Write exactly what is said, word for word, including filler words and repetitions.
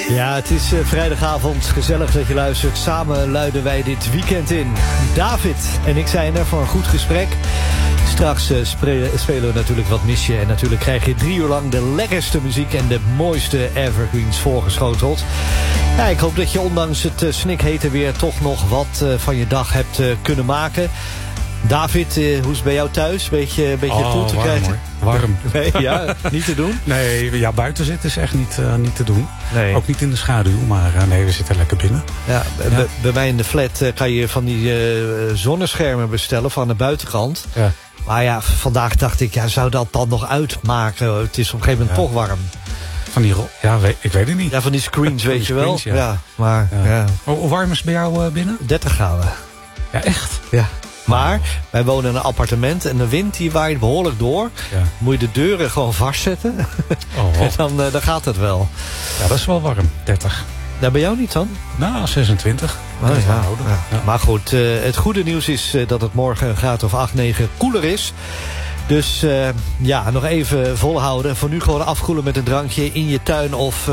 Ja, het is uh, vrijdagavond. Gezellig dat je luistert. Samen luiden wij dit weekend in. David en ik zijn er voor een goed gesprek. Straks uh, spre- spelen we natuurlijk wat misje. En natuurlijk krijg je drie uur lang de lekkerste muziek en de mooiste evergreens voorgeschoteld. Ja, ik hoop dat je ondanks het uh, snikhete weer toch nog wat uh, van je dag hebt uh, kunnen maken. David, uh, hoe is het bij jou thuis? Beetje, beetje oh, toe te warm, krijgen? Hoor. Warm. Nee, ja, niet te doen? Nee, ja, buiten zitten is echt niet, uh, niet te doen. Nee. Ook niet in de schaduw, maar uh, nee, we zitten lekker binnen. Ja, ja. Bij, bij mij in de flat uh, kan je van die uh, zonneschermen bestellen van de buitenkant. Ja. Maar ja, vandaag dacht ik, ja, zou dat dan nog uitmaken? Het is op een gegeven moment ja. toch warm. Van die, ja, weet, ik weet het niet. Ja, van die screens, weet je wel. Screens, ja. Ja, maar ja. ja. Hoe warm is het bij jou uh, binnen? dertig graden. Ja, echt? Ja. Maar wij wonen in een appartement en de wind die waait behoorlijk door. Ja. Moet je de deuren gewoon vastzetten. Oh. En dan, uh, dan gaat het wel. Ja, dat is wel warm. dertig. Daar bij jou niet dan? Nou, zesentwintig. Oh, dat is ja. wel nodig. Ja. Ja. Maar goed, uh, het goede nieuws is uh, dat het morgen een graad of acht, negen koeler is. Dus uh, ja, nog even volhouden. Voor nu gewoon afkoelen met een drankje in je tuin of